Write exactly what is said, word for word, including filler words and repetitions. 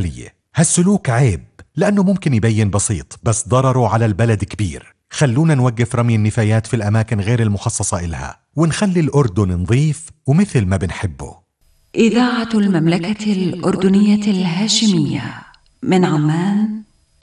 الداخلية. هالسلوك عيب لأنه ممكن يبين بسيط بس ضرره على البلد كبير. خلونا نوقف رمي النفايات في الأماكن غير المخصصة إلها ونخلي الأردن نظيف ومثل ما بنحبه. إذاعة المملكة الأردنية الهاشمية من عمان،